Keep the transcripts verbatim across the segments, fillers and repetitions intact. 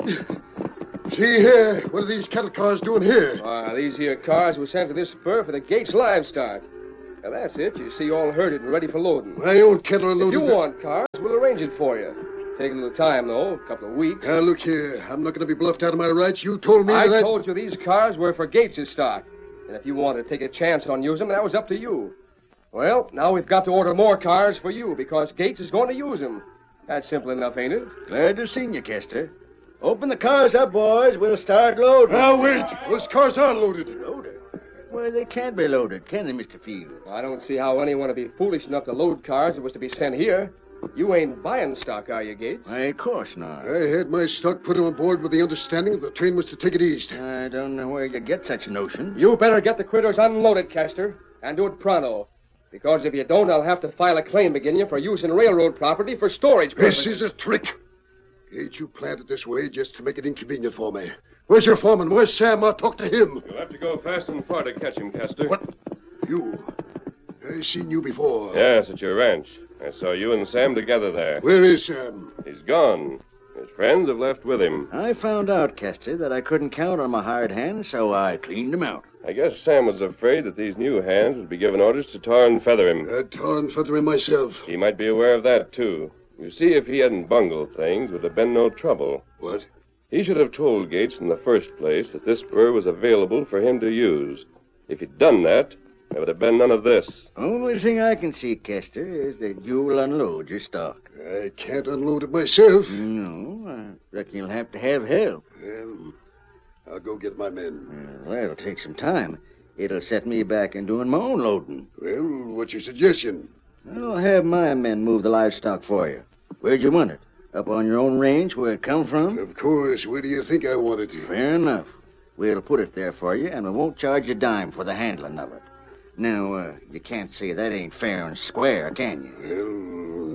See here, what are these cattle cars doing here? Ah, these here cars were sent to this spur for the Gates livestock. Now, that's it. You see all herded and ready for loading. My own cattle are loaded. If you want cars, we'll arrange it for you. Take a little time, though, a couple of weeks. Now, look here. I'm not going to be bluffed out of my rights. You told me I that I... told you these cars were for Gates' stock. And if you wanted to take a chance on using them, that was up to you. Well, now we've got to order more cars for you because Gates is going to use them. That's simple enough, ain't it? Glad to see you, Kester. Open the cars up, boys. We'll start loading. Now, wait. Those cars are loaded. Loaded? Why, they can't be loaded, can they, Mister Field? I don't see how anyone would be foolish enough to load cars that was to be sent here. You ain't buying stock, are you, Gates? Why, of course not. I had my stock put on board with the understanding that the train was to take it east. I don't know where you get such a notion. You better get the critters unloaded, Kester, and do it pronto. Because if you don't, I'll have to file a claim against you for use in railroad property for storage purposes. This is a trick. Gates, you planned it this way just to make it inconvenient for me. Where's your foreman? Where's Sam? I'll talk to him. You'll have to go fast and far to catch him, Kester. What? You? I've seen you before. Yes, at your ranch. I saw you and Sam together there. Where is Sam? He's gone. His friends have left with him. I found out, Kester, that I couldn't count on my hired hands, so I cleaned them out. I guess Sam was afraid that these new hands would be given orders to tar and feather him. I'd tar and feather him myself. He might be aware of that, too. You see, if he hadn't bungled things, it would have been no trouble. What? He should have told Gates in the first place that this spur was available for him to use. If he'd done that, there would have been none of this. Only thing I can see, Kester, is that you'll unload your stock. I can't unload it myself. No, I reckon you'll have to have help. Well, I'll go get my men. Well, that'll take some time. It'll set me back in doing my own loading. Well, what's your suggestion? I'll have my men move the livestock for you. Where'd you want it? Up on your own range where it come from? Of course. Where do you think I want it? Fair enough. We'll put it there for you, and we won't charge a dime for the handling of it. Now, uh, you can't say that ain't fair and square, can Well, you?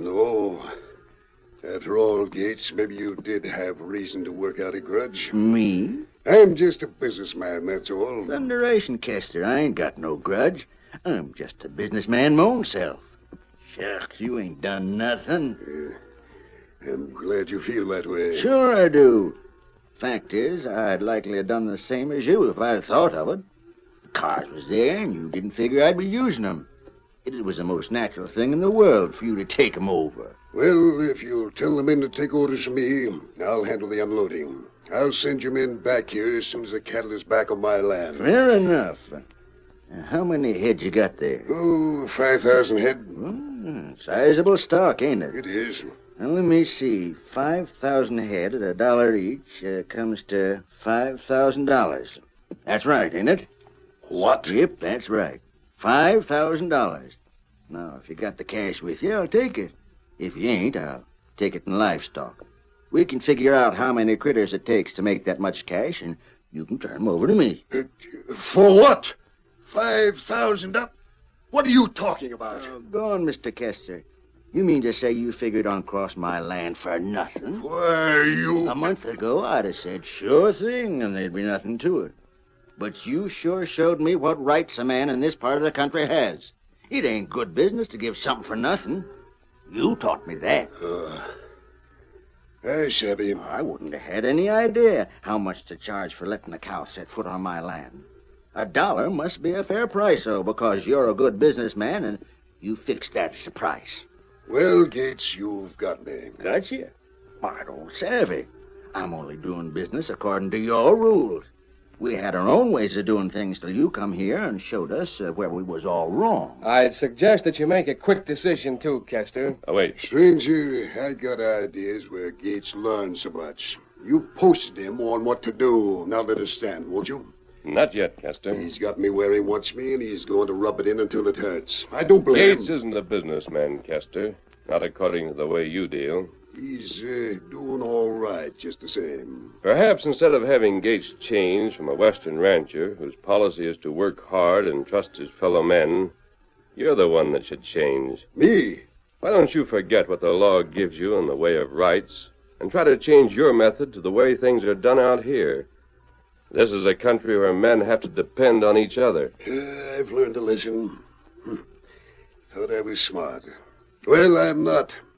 no. After all, Gates, maybe you did have reason to work out a grudge. Me? I'm just a businessman, that's all. Thunderation, Kester. I ain't got no grudge. I'm just a businessman my own self. Shucks, you ain't done nothing. Yeah. I'm glad you feel that way. Sure I do. Fact is, I'd likely have done the same as you if I'd thought of it. The cars was there, and you didn't figure I'd be using them. It was the most natural thing in the world for you to take 'em over. Well, if you'll tell the men to take orders from me, I'll handle the unloading. I'll send your men back here as soon as the cattle is back on my land. Fair enough. Now, how many head you got there? Oh, five thousand head. Hmm, sizable stock, ain't it? It is. Now, let me see. Five thousand head at a dollar each uh, comes to five thousand dollars. That's right, ain't it? What? Yep, that's right. Five thousand dollars. Now, if you got the cash with you, I'll take it. If you ain't, I'll take it in livestock. We can figure out how many critters it takes to make that much cash, and you can turn 'em over to me. Uh, for what? Five thousand up? What are you talking about? Oh, go on, Mister Kester. You mean to say you figured on cross my land for nothing? Why, you... A month ago, I'd have said, sure thing, and there'd be nothing to it. But you sure showed me what rights a man in this part of the country has. It ain't good business to give something for nothing. You taught me that. Uh, I savvy. I wouldn't have had any idea how much to charge for letting a cow set foot on my land. A dollar must be a fair price, though, because you're a good businessman, and you fixed that as a price. Well, Gates, you've got me. Got you? I don't savvy. I'm only doing business according to your rules. We had our own ways of doing things till you come here and showed us uh, where we was all wrong. I'd suggest that you make a quick decision, too, Kester. Oh, wait. Stranger, I got ideas where Gates learned so much. You posted him on what to do. Now let us stand, won't you? Not yet, Kester. He's got me where he wants me, and he's going to rub it in until it hurts. I don't blame Gates him. isn't a businessman, Kester. Not according to the way you deal. He's uh, doing all right, just the same. Perhaps instead of having Gates change from a Western rancher whose policy is to work hard and trust his fellow men, you're the one that should change. Me? Why don't you forget what the law gives you in the way of rights and try to change your method to the way things are done out here? This is a country where men have to depend on each other. Uh, I've learned a lesson. Hm. Thought I was smart. Well, I'm not.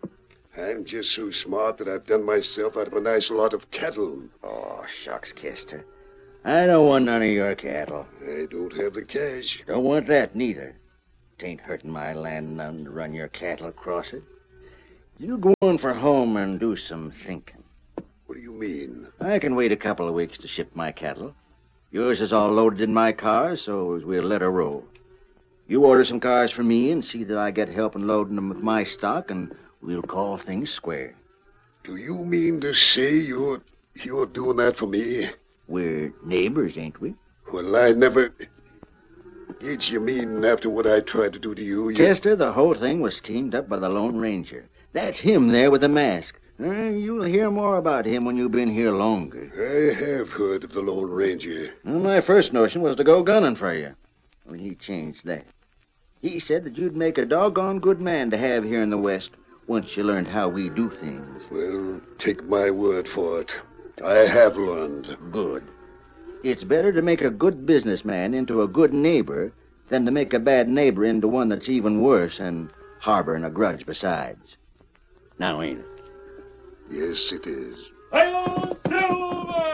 I'm just so smart that I've done myself out of a nice lot of cattle. Oh, shucks, Kester. I don't want none of your cattle. I don't have the cash. Don't want that neither. Tain't hurting my land none to run your cattle across it. You go on for home and do some thinking. What do you mean? I can wait a couple of weeks to ship my cattle. Yours is all loaded in my car, so we'll let her roll. You order some cars for me and see that I get help in loading them with my stock, and we'll call things square. Do you mean to say you're you're doing that for me? We're neighbors, ain't we? Well, I never... Gage, you mean after what I tried to do to you? you... Chester, the whole thing was teamed up by the Lone Ranger. That's him there with the mask. Uh, you'll hear more about him when you've been here longer. I have heard of the Lone Ranger. Well, my first notion was to go gunning for you. Well, he changed that. He said that you'd make a doggone good man to have here in the West once you learned how we do things. Well, take my word for it. I have learned. Good. It's better to make a good businessman into a good neighbor than to make a bad neighbor into one that's even worse and harboring a grudge besides. Now, ain't it? Yes, it is. Hail Silver!